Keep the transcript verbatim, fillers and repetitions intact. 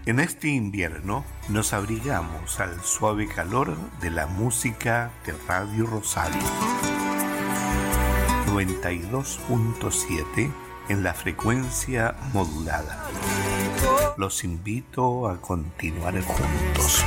En este invierno nos abrigamos al suave calor de la música de Radio Rosario. noventa y dos punto siete en la frecuencia modulada. Los invito a continuar juntos.